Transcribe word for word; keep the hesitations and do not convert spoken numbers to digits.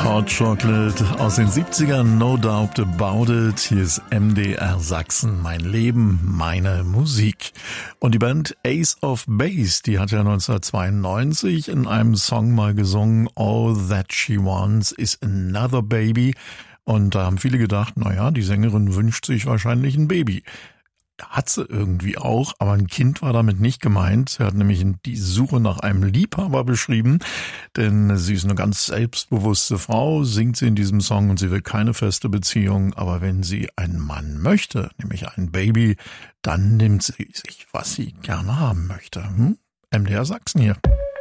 Hot Chocolate aus den siebzigern, no doubt about it. Hier ist M D R Sachsen, mein Leben, meine Musik. Und die Band Ace of Base, die hat ja neunzehnhundertzweiundneunzig in einem Song mal gesungen, All That She Wants is Another Baby. Und da haben viele gedacht, na ja, die Sängerin wünscht sich wahrscheinlich ein Baby. Hat sie irgendwie auch, aber ein Kind war damit nicht gemeint. Sie hat nämlich die Suche nach einem Liebhaber beschrieben, denn sie ist eine ganz selbstbewusste Frau, singt sie in diesem Song und sie will keine feste Beziehung, aber wenn sie einen Mann möchte, nämlich ein Baby, dann nimmt sie sich, was sie gerne haben möchte. Hm? M D R Sachsen hier.